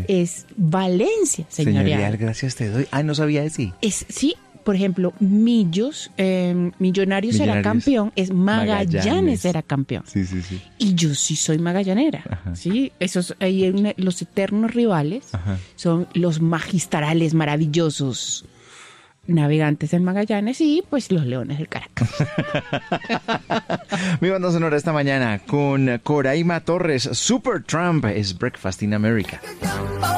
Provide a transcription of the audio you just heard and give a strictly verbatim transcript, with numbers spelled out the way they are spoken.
es Valencia, señorial. Señorial, gracias te doy. Ah, no sabía decir. Es, sí, por ejemplo, Millos, eh, Millonarios, Millonarios era campeón, es Magallanes, Magallanes era campeón. Sí, sí, sí. Y yo sí soy magallanera, Ajá. ¿sí? Esos, ahí una, los eternos rivales Ajá. son los magistrales maravillosos Navegantes del Magallanes y pues los Leones del Caracas. Mi banda sonora esta mañana con Coraima Torres, Supertramp, es Breakfast in America.